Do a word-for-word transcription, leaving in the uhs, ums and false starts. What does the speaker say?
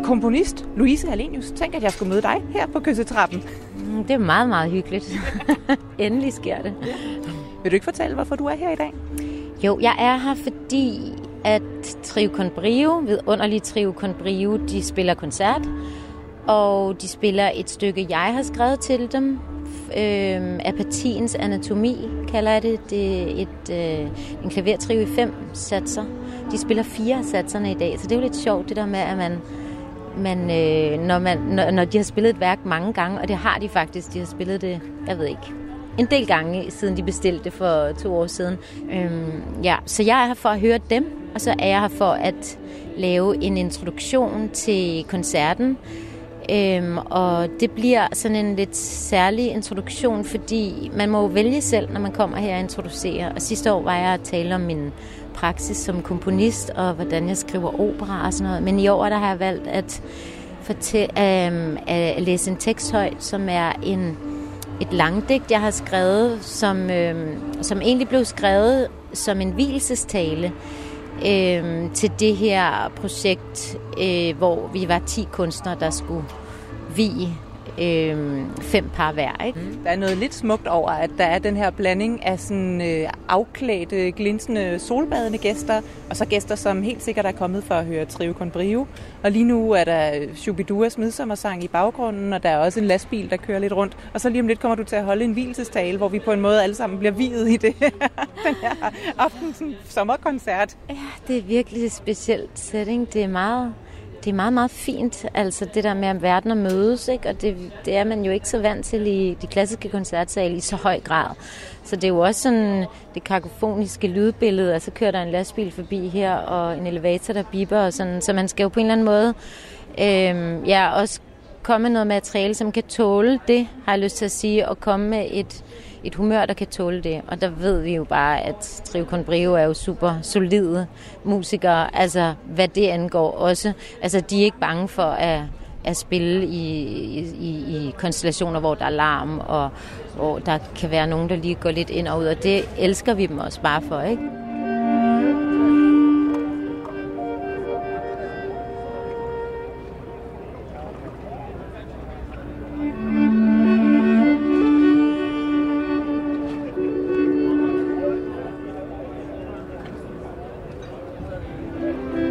komponist Louise Hallenius. Tænk, at jeg skulle møde dig her på kyssetrappen. Det er meget, meget hyggeligt. Endelig sker det. Vil du ikke fortælle, hvorfor du er her i dag? Jo, jeg er her, fordi at Trio con Brio, vidunderlige Trio con Brio, de spiller koncert. Og de spiller et stykke, jeg har skrevet til dem. Øh, Apatiens anatomi, kalder jeg det. Det er et, øh, en klavertrio i fem satser. De spiller fire af satserne i dag, så det er jo lidt sjovt, det der med, at man, man, øh, når, man når, når de har spillet et værk mange gange, og det har de faktisk, de har spillet det, jeg ved ikke, en del gange, siden de bestilte det for to år siden. Øhm, ja, så jeg er her for at høre dem, og så er jeg her for at lave en introduktion til koncerten. Øhm, og det bliver sådan en lidt særlig introduktion, fordi man må vælge selv, når man kommer her og introducerer. Og sidste år var jeg at tale om min praksis som komponist, og hvordan jeg skriver opera og sådan noget. Men i år der har jeg valgt at, fortælle, øhm, at læse en tekst højt, som er en, et langdigt, jeg har skrevet, som, øhm, som egentlig blev skrevet som en vielsestale øh, til det her projekt, øh, hvor vi var ti kunstnere, der skulle vie øh, fem par hver. Ikke? Mm. Der er noget lidt smukt over, at der er den her blanding af sådan øh, afklædte, glinsende, solbadende gæster, og så gæster, som helt sikkert er kommet for at høre Trio con Brio. Og lige nu er der Shubiduas midsommersang i baggrunden, og der er også en lastbil, der kører lidt rundt. Og så lige om lidt kommer du til at holde en vielsestale, hvor vi på en måde alle sammen bliver viet i det den her aftens sommerkoncert. Ja, det er virkelig et specielt setting. Det er meget... Det er meget, meget fint, altså det der med, at verden er mødes, ikke? Og det, det er man jo ikke så vant til i de klassiske koncertsale i så høj grad. Så det er jo også sådan det kakofoniske lydbillede, altså kører der en lastbil forbi her, og en elevator, der bipper, og sådan, så man skal jo på en eller anden måde øh, ja, også komme med noget materiale, som kan tåle det, har jeg lyst til at sige, og komme med et, et humør, der kan tåle det. Og der ved vi jo bare, at Trio con Brio er jo super solide musikere, altså hvad det angår også. Altså de er ikke bange for at, at spille i, i, i konstellationer, hvor der er larm, og hvor der kan være nogen, der lige går lidt ind og ud, og det elsker vi dem også bare for, ikke?